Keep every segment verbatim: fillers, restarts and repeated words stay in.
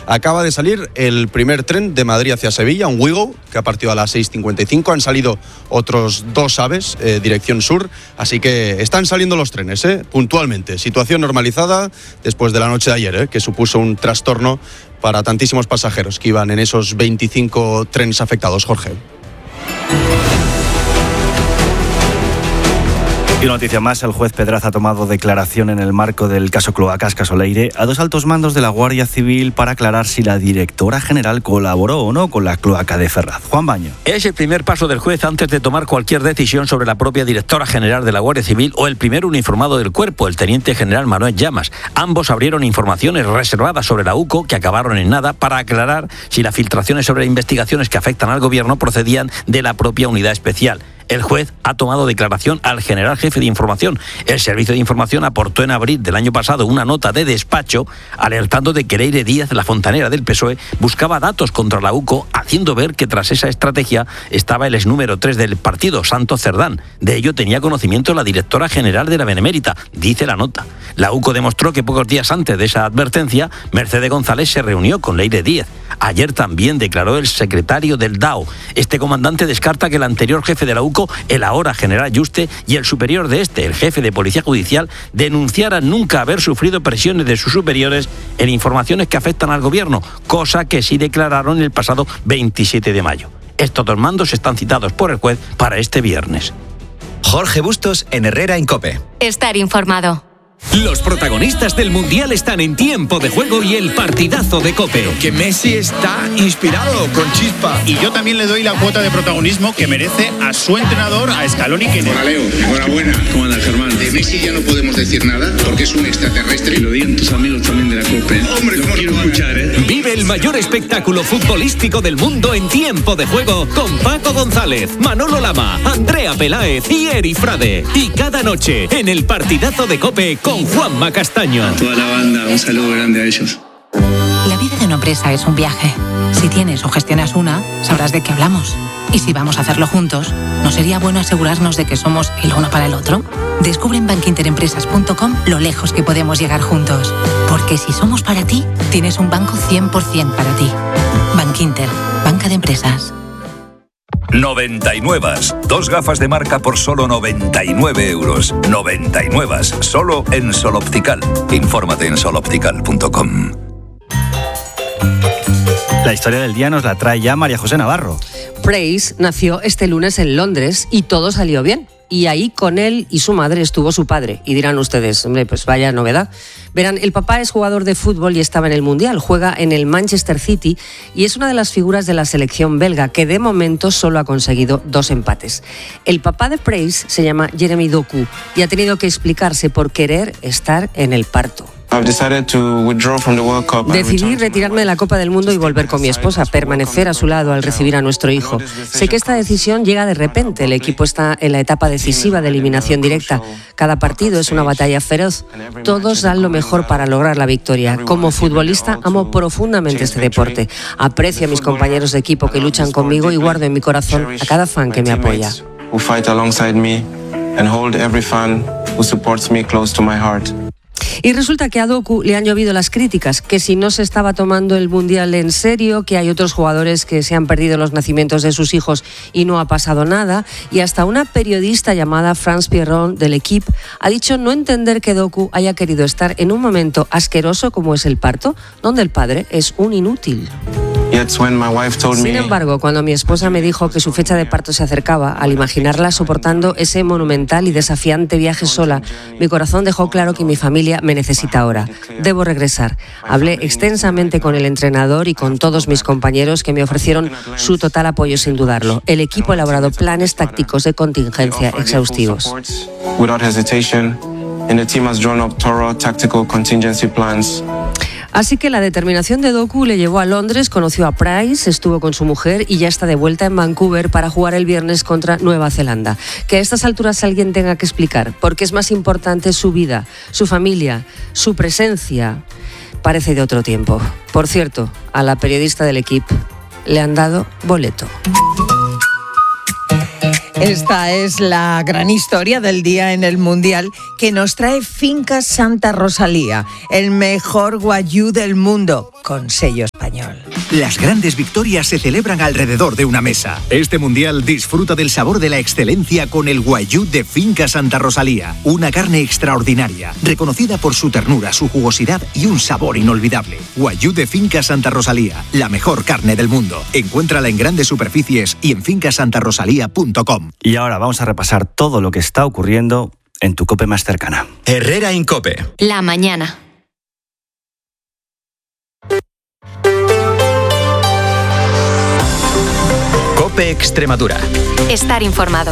Acaba de salir el primer tren de Madrid hacia Sevilla, un Wigo, que ha partido a las seis cincuenta y cinco. Han salido otros dos aves, eh, dirección sur, así que están saliendo los trenes, eh, puntualmente. Situación normalizada después de la noche de ayer, eh, que supuso un trastorno para tantísimos pasajeros que iban en esos veinticinco trenes afectados, Jorge. Y una noticia más, el juez Pedraz ha tomado declaración en el marco del caso Cloacas Casoleire a dos altos mandos de la Guardia Civil para aclarar si la directora general colaboró o no con la cloaca de Ferraz. Juan Baño. Es el primer paso del juez antes de tomar cualquier decisión sobre la propia directora general de la Guardia Civil o el primer uniformado del cuerpo, el teniente general Manuel Llamas. Ambos abrieron informaciones reservadas sobre la U C O que acabaron en nada para aclarar si las filtraciones sobre investigaciones que afectan al gobierno procedían de la propia unidad especial. El juez ha tomado declaración al general jefe de información. El Servicio de Información aportó en abril del año pasado una nota de despacho alertando de que Leire Díaz, la fontanera del P S O E, buscaba datos contra la U C O, haciendo ver que tras esa estrategia estaba el ex número tres del partido, Santos Cerdán. De ello tenía conocimiento la directora general de la Benemérita, dice la nota. La U C O demostró que pocos días antes de esa advertencia, Mercedes González se reunió con Leire Díaz. Ayer también declaró el secretario del D A O. Este comandante descarta que el anterior jefe de la U C O, el ahora general Yuste, y el superior de este, el jefe de Policía Judicial, denunciaran nunca haber sufrido presiones de sus superiores en informaciones que afectan al gobierno, cosa que sí declararon el pasado veintisiete de mayo. Estos dos mandos están citados por el juez para este viernes. Jorge Bustos en Herrera en COPE. Estar informado. Los protagonistas del Mundial están en Tiempo de Juego y el partidazo de COPE. Que Messi está inspirado, con chispa. Y yo también le doy la cuota de protagonismo que merece a su entrenador, a Scaloni. Que Hola Leo, enhorabuena. ¿Cómo anda Germán? De Messi ya no podemos decir nada porque es un extraterrestre. Y lo digan tus amigos también de la COPE. Hombre, no quiero escuchar, ¿eh? Vive el mayor espectáculo futbolístico del mundo en Tiempo de Juego con Paco González, Manolo Lama, Andrea Peláez y Eri Frade. Y cada noche en el partidazo de COPE con Juanma Castaño. A toda la banda, un saludo grande a ellos. La vida de una empresa es un viaje. Si tienes o gestionas una, sabrás de qué hablamos. Y si vamos a hacerlo juntos, ¿no sería bueno asegurarnos de que somos el uno para el otro? Descubre en bankinterempresas punto com lo lejos que podemos llegar juntos. Porque si somos para ti, tienes un banco cien por ciento para ti. Bankinter, banca de empresas. noventa y nueve. Dos gafas de marca por solo noventa y nueve euros. noventa y nueve. Solo en Sol Optical. Infórmate en sol optical punto com. La historia del día nos la trae ya María José Navarro. Price nació este lunes en Londres y todo salió bien. Y ahí con él y su madre estuvo su padre. Y dirán ustedes, hombre, pues vaya novedad. Verán, el papá es jugador de fútbol y estaba en el Mundial. Juega en el Manchester City y es una de las figuras de la selección belga que de momento solo ha conseguido dos empates. El papá de Price se llama Jeremy Doku y ha tenido que explicarse por querer estar en el parto. Decidí retirarme de la Copa del Mundo y volver con mi esposa, permanecer a su lado al recibir a nuestro hijo. Sé que esta decisión llega de repente, el equipo está en la etapa decisiva de eliminación directa. Cada partido es una batalla feroz. Todos dan lo mejor para lograr la victoria. Como futbolista amo profundamente este deporte. Aprecio a mis compañeros de equipo que luchan conmigo y guardo en mi corazón a cada fan que me apoya. Y resulta que a Doku le han llovido las críticas, que si no se estaba tomando el Mundial en serio, que hay otros jugadores que se han perdido los nacimientos de sus hijos y no ha pasado nada, y hasta una periodista llamada France Pierron del Equipe ha dicho no entender que Doku haya querido estar en un momento asqueroso como es el parto, donde el padre es un inútil. Sin embargo, cuando mi esposa me dijo que su fecha de parto se acercaba, al imaginarla soportando ese monumental y desafiante viaje sola, mi corazón dejó claro que mi familia me necesita ahora. Debo regresar. Hablé extensamente con el entrenador y con todos mis compañeros que me ofrecieron su total apoyo sin dudarlo. El equipo ha elaborado planes tácticos de contingencia exhaustivos. Así que la determinación de Doku le llevó a Londres, conoció a Price, estuvo con su mujer y ya está de vuelta en Vancouver para jugar el viernes contra Nueva Zelanda. Que a estas alturas alguien tenga que explicar por qué es más importante su vida, su familia, su presencia, parece de otro tiempo. Por cierto, a la periodista del Equipe le han dado boleto. Esta es la gran historia del día en el Mundial que nos trae Fincas Santa Rosalía, el mejor guayú del mundo, con sello español. Las grandes victorias se celebran alrededor de una mesa. Este Mundial disfruta del sabor de la excelencia con el guayú de Fincas Santa Rosalía. Una carne extraordinaria, reconocida por su ternura, su jugosidad y un sabor inolvidable. Guayú de Fincas Santa Rosalía, la mejor carne del mundo. Encuéntrala en grandes superficies y en fincas santa rosalía punto com. Y ahora vamos a repasar todo lo que está ocurriendo en tu COPE más cercana. Herrera en COPE. La mañana. COPE Extremadura. Estar informado.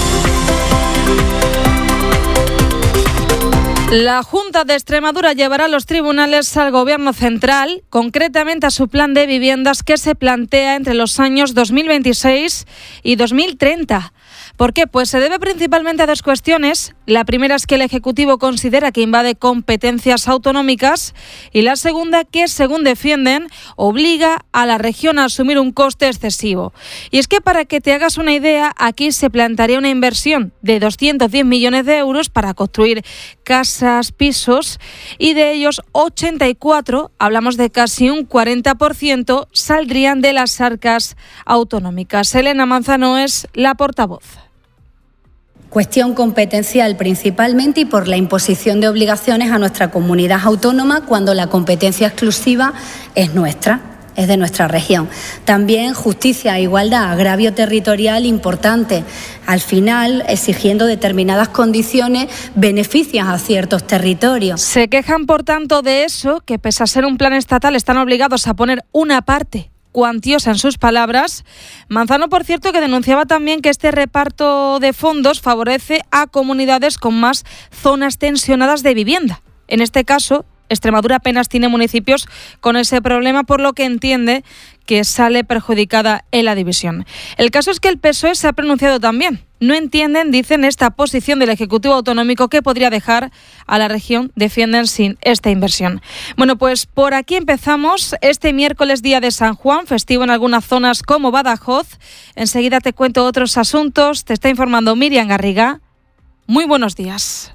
La Junta de Extremadura llevará a los tribunales al Gobierno central, concretamente a su plan de viviendas que se plantea entre los años dos mil veintiséis y dos mil treinta. ¿Por qué? Pues se debe principalmente a dos cuestiones. La primera es que el Ejecutivo considera que invade competencias autonómicas y la segunda que, según defienden, obliga a la región a asumir un coste excesivo. Y es que, para que te hagas una idea, aquí se plantearía una inversión de doscientos diez millones de euros para construir casas, pisos, y de ellos ochenta y cuatro, hablamos de casi un cuarenta por ciento, saldrían de las arcas autonómicas. Elena Manzano es la portavoz. Cuestión competencial principalmente y por la imposición de obligaciones a nuestra comunidad autónoma cuando la competencia exclusiva es nuestra, es de nuestra región. También justicia, igualdad, agravio territorial importante. Al final, exigiendo determinadas condiciones, beneficias a ciertos territorios. Se quejan, por tanto, de eso, que pese a ser un plan estatal están obligados a poner una parte cuantiosa en sus palabras. Manzano, por cierto, que denunciaba también que este reparto de fondos favorece a comunidades con más zonas tensionadas de vivienda. En este caso, Extremadura apenas tiene municipios con ese problema, por lo que entiende que sale perjudicada en la división. El caso es que el P S O E se ha pronunciado también. No entienden, dicen, esta posición del Ejecutivo Autonómico que podría dejar a la región, defienden, sin esta inversión. Bueno, pues por aquí empezamos este miércoles, día de San Juan, festivo en algunas zonas como Badajoz. Enseguida te cuento otros asuntos. Te está informando Miriam Garriga. Muy buenos días.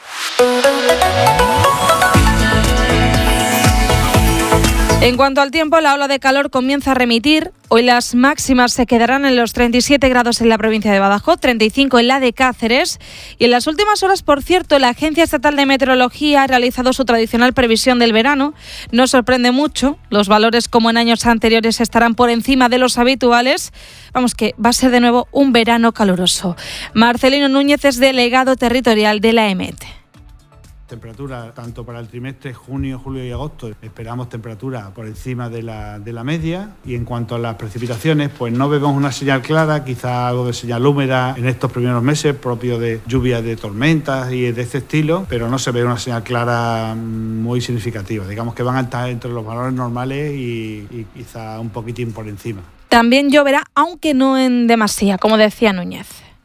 En cuanto al tiempo, la ola de calor comienza a remitir. Hoy las máximas se quedarán en los treinta y siete grados en la provincia de Badajoz, treinta y cinco en la de Cáceres. Y en las últimas horas, por cierto, la Agencia Estatal de Meteorología ha realizado su tradicional previsión del verano. No sorprende mucho. Los valores, como en años anteriores, estarán por encima de los habituales. Vamos, que va a ser de nuevo un verano caluroso. Marcelino Núñez es delegado territorial de la E M E T. Temperatura tanto para el trimestre junio, julio y agosto, esperamos temperatura por encima de la, de la media, y en cuanto a las precipitaciones, pues no vemos una señal clara, quizá algo de señal húmeda en estos primeros meses, propio de lluvias de tormentas y de este estilo, pero no se ve una señal clara muy significativa. Digamos que van a estar entre los valores normales y, y quizá un poquitín por encima. También lloverá, aunque no en demasía, como decía Núñez.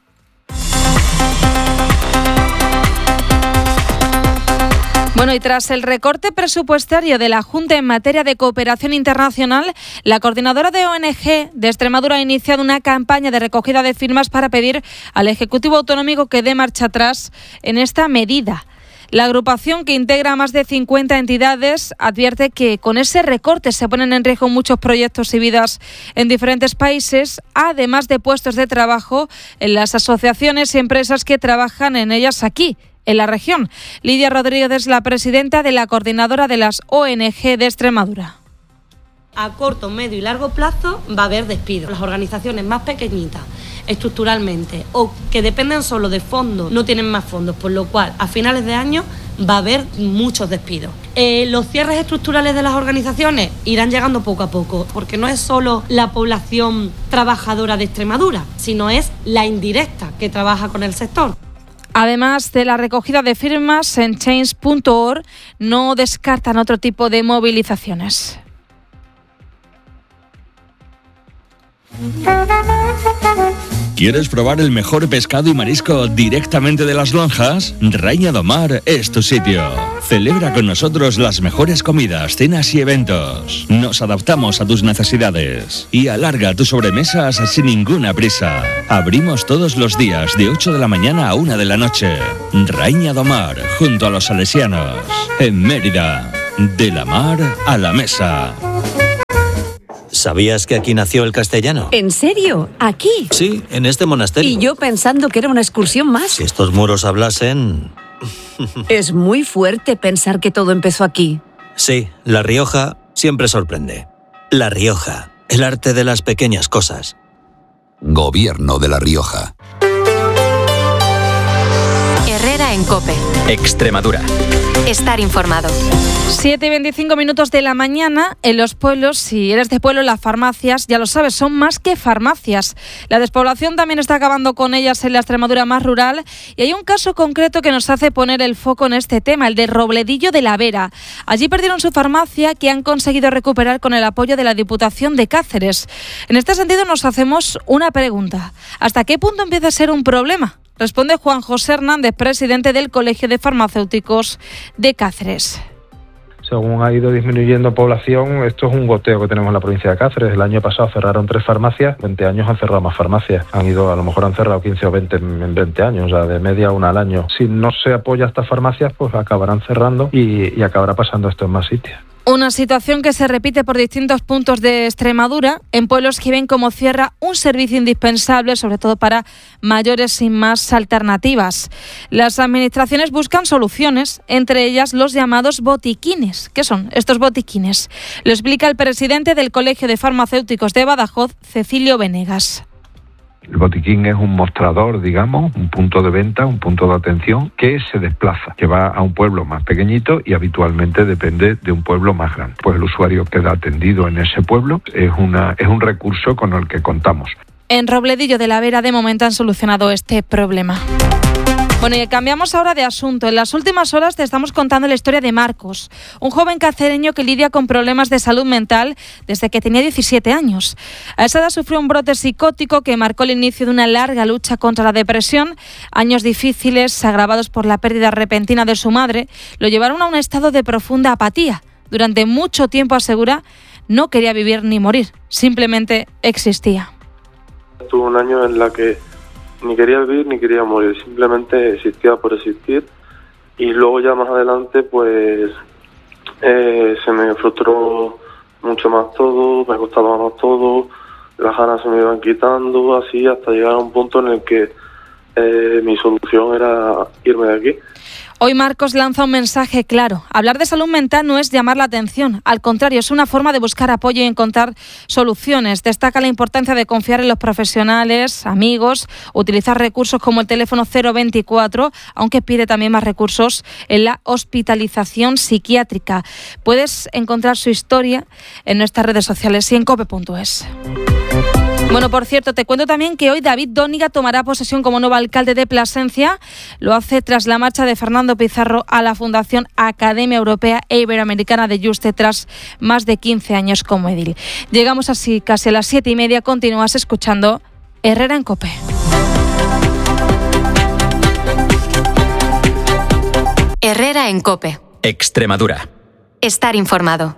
Bueno, y tras el recorte presupuestario de la Junta en materia de cooperación internacional, la coordinadora de O N G de Extremadura ha iniciado una campaña de recogida de firmas para pedir al Ejecutivo Autonómico que dé marcha atrás en esta medida. La agrupación, que integra a más de cincuenta entidades, advierte que con ese recorte se ponen en riesgo muchos proyectos y vidas en diferentes países, además de puestos de trabajo en las asociaciones y empresas que trabajan en ellas aquí, en la región. Lidia Rodríguez es la presidenta de la coordinadora de las O N G de Extremadura. A corto, medio y largo plazo va a haber despidos. Las organizaciones más pequeñitas, estructuralmente, o que dependen solo de fondos, no tienen más fondos, por lo cual a finales de año va a haber muchos despidos. Eh, los cierres estructurales de las organizaciones irán llegando poco a poco, porque no es solo la población trabajadora de Extremadura, sino es la indirecta que trabaja con el sector. Además de la recogida de firmas, en change punto org no descartan otro tipo de movilizaciones. ¿Quieres probar el mejor pescado y marisco directamente de las lonjas? Reina do Mar es tu sitio. Celebra con nosotros las mejores comidas, cenas y eventos. Nos adaptamos a tus necesidades y alarga tus sobremesas sin ninguna prisa. Abrimos todos los días de ocho de la mañana a una de la noche. Raíña do Mar, junto a los salesianos. En Mérida, de la mar a la mesa. ¿Sabías que aquí nació el castellano? ¿En serio? ¿Aquí? Sí, en este monasterio. Y yo pensando que era una excursión más. Si estos muros hablasen... Es muy fuerte pensar que todo empezó aquí. Sí, La Rioja siempre sorprende. La Rioja, el arte de las pequeñas cosas. Gobierno de La Rioja. Herrera en COPE. Extremadura. Estar informado. siete y veinticinco minutos de la mañana. En los pueblos, si eres de pueblo, las farmacias, ya lo sabes, son más que farmacias. La despoblación también está acabando con ellas en la Extremadura más rural, y hay un caso concreto que nos hace poner el foco en este tema, el de Robledillo de la Vera. Allí perdieron su farmacia, que han conseguido recuperar con el apoyo de la Diputación de Cáceres. En este sentido nos hacemos una pregunta: ¿hasta qué punto empieza a ser un problema? Responde Juan José Hernández, presidente del Colegio de Farmacéuticos de Cáceres. Según ha ido disminuyendo población, esto es un goteo que tenemos en la provincia de Cáceres. El año pasado cerraron tres farmacias, veinte años han cerrado más farmacias. Han ido, a lo mejor han cerrado quince o veinte en veinte años, o sea, de media una al año. Si no se apoya a estas farmacias, pues acabarán cerrando y, y acabará pasando esto en más sitios. Una situación que se repite por distintos puntos de Extremadura, en pueblos que ven como cierra un servicio indispensable, sobre todo para mayores sin más alternativas. Las administraciones buscan soluciones, entre ellas los llamados botiquines. ¿Qué son estos botiquines? Lo explica el presidente del Colegio de Farmacéuticos de Badajoz, Cecilio Venegas. El botiquín es un mostrador, digamos, un punto de venta, un punto de atención que se desplaza, que va a un pueblo más pequeñito y habitualmente depende de un pueblo más grande. Pues el usuario queda atendido en ese pueblo, es, una, es un recurso con el que contamos. En Robledillo de la Vera, de momento, han solucionado este problema. Bueno, y cambiamos ahora de asunto. En las últimas horas te estamos contando la historia de Marcos, un joven cacereño que lidia con problemas de salud mental desde que tenía diecisiete años. A esa edad sufrió un brote psicótico que marcó el inicio de una larga lucha contra la depresión. Años difíciles, agravados por la pérdida repentina de su madre, lo llevaron a un estado de profunda apatía. Durante mucho tiempo, asegura, no quería vivir ni morir, simplemente existía. Tuve un año en la que ni quería vivir ni quería morir, simplemente existía por existir, y luego ya más adelante pues eh, se me frustró mucho más todo, me costaba más todo, las ganas se me iban quitando, así hasta llegar a un punto en el que eh, mi solución era irme de aquí. Hoy Marcos lanza un mensaje claro. Hablar de salud mental no es llamar la atención. Al contrario, es una forma de buscar apoyo y encontrar soluciones. Destaca la importancia de confiar en los profesionales, amigos, utilizar recursos como el teléfono cero veinticuatro, aunque pide también más recursos en la hospitalización psiquiátrica. Puedes encontrar su historia en nuestras redes sociales y en cope punto es. Bueno, por cierto, te cuento también que hoy David Dóniga tomará posesión como nuevo alcalde de Plasencia. Lo hace tras la marcha de Fernando Pizarro a la Fundación Academia Europea e Iberoamericana de Yuste tras más de quince años como edil. Llegamos así casi a las siete y media. Continúas escuchando Herrera en COPE. Herrera en COPE. Extremadura. Estar informado.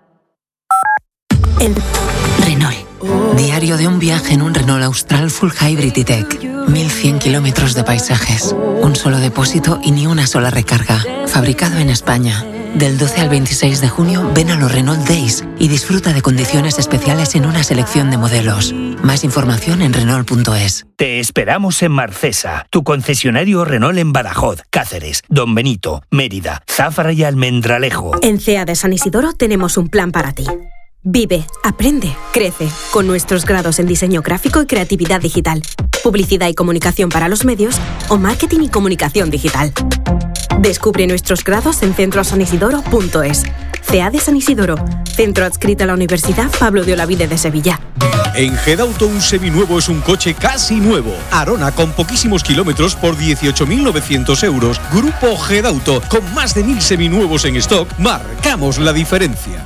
El Renault. Diario de un viaje en un Renault Austral Full Hybrid E-Tech. mil cien kilómetros de paisajes. Un solo depósito y ni una sola recarga. Fabricado en España. Del doce al veintiséis de junio, ven a los Renault Days y disfruta de condiciones especiales en una selección de modelos. Más información en Renault punto es. Te esperamos en Marcesa, tu concesionario Renault en Badajoz, Cáceres, Don Benito, Mérida, Zafra y Almendralejo. En C E A de San Isidoro tenemos un plan para ti. Vive, aprende, crece, con nuestros grados en diseño gráfico y creatividad digital, publicidad y comunicación para los medios o marketing y comunicación digital. Descubre nuestros grados en centro san isidoro punto es. C E A de San Isidoro, centro adscrito a la Universidad Pablo de Olavide de Sevilla. En Gedauto un seminuevo es un coche casi nuevo. Arona con poquísimos kilómetros por dieciocho mil novecientos euros. Grupo Gedauto, con más de mil seminuevos en stock, marcamos la diferencia.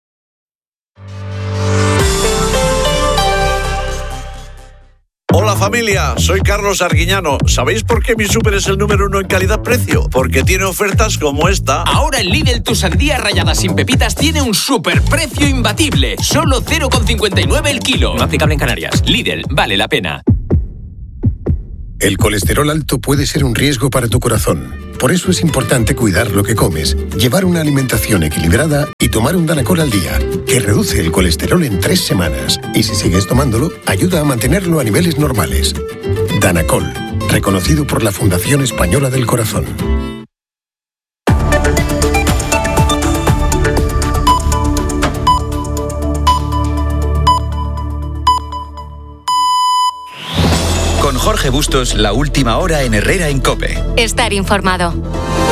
Hola familia. familia, soy Carlos Arguiñano. ¿Sabéis por qué mi súper es el número uno en calidad-precio? Porque tiene ofertas como esta. Ahora en Lidl tu sandía rallada sin pepitas tiene un superprecio imbatible. Solo cero coma cincuenta y nueve el kilo. No aplicable en Canarias. Lidl, vale la pena. El colesterol alto puede ser un riesgo para tu corazón. Por eso es importante cuidar lo que comes, llevar una alimentación equilibrada y tomar un Danacol al día, que reduce el colesterol en tres semanas. Y si sigues tomándolo, ayuda a mantenerlo a niveles normales. Danacol, reconocido por la Fundación Española del Corazón. Con Jorge Bustos, la última hora en Herrera en COPE. Estar informado.